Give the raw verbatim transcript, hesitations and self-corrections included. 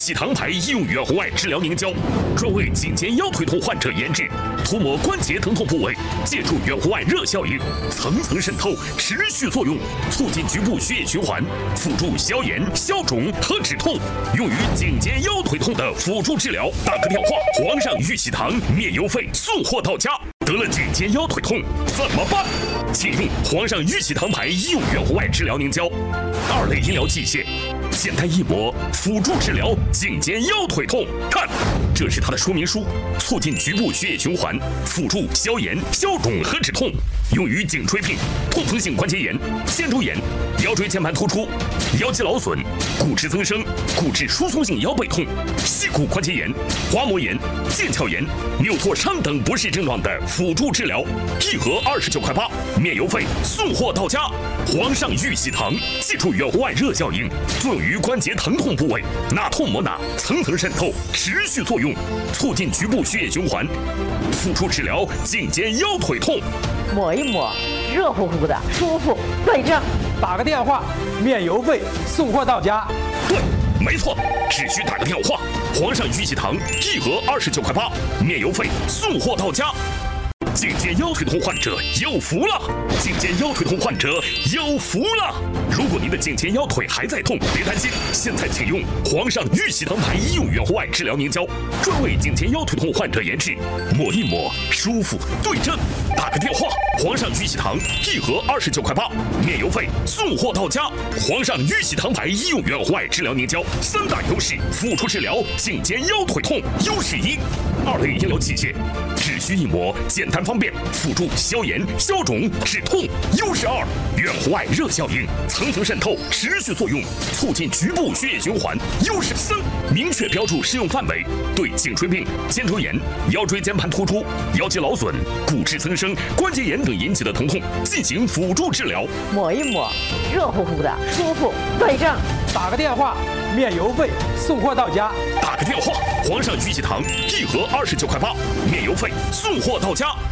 喜堂牌医用远红外治疗凝胶，专为颈肩腰腿痛患者研制，涂抹关节疼痛部位，借助远红外热效应，层层渗透，持续作用，促进局部血液循环，辅助消炎、消肿和止痛，用于颈肩腰腿痛的辅助治疗。打个电话，皇上玉喜堂免邮费送货到家。得了颈肩腰腿痛怎么办？请用皇上玉喜堂牌医用远红外治疗凝胶，二类医疗器械。简单一抹，辅助治疗颈肩腰腿痛。看，这是它的说明书，促进局部血液循环，辅助消炎、消肿和止痛，用于颈椎病、痛风性关节炎、肩周炎、腰椎间盘突出、腰肌劳损、骨质增生、骨质疏松性腰背痛、膝骨关节炎、滑膜炎、腱鞘炎、扭挫伤等不适症状的辅助治疗，一盒二十九块八，免邮费送货到家。皇上玉喜堂，借助远红外热效应，作用于关节疼痛部位，哪痛抹哪，层层渗透，持续作用，促进局部血液循环，辅助治疗颈肩腰腿痛。 抹一抹，热乎乎的，舒服，对症。 打个电话，免邮费送货到家。 对，没错，只需打个电话，皇上玉喜堂一盒二十九块八，免邮费送货到家。颈肩腰腿痛患者有福了！颈肩腰腿痛患者有福了！如果您的颈肩腰腿还在痛，别担心，现在请用皇上玉喜堂牌医用远红外治疗凝胶，专为颈肩腰腿痛患者研制，抹一抹，舒服对症。打个电话，皇上玉喜堂一盒二十九块八，免邮费送货到家。皇上玉喜堂牌医用远红外治疗凝胶三大优势，辅助治疗颈肩腰腿痛。优势一，二类医疗器械，只需一抹，简单方便，辅助消炎、消肿、止痛。优势二，远红外热效应，层层渗透，持续作用，促进局部血液循环。优势三，明确标注适用范围，对颈椎病、肩周炎、腰椎间盘突出、腰肌劳损、骨质增生、关节炎等引起的疼痛进行辅助治疗。 抹一抹，热乎乎的，舒服对症。 打个电话，免邮费送货到家。 打个电话，皇上玉喜堂一盒二十九块八，免邮费送货到家。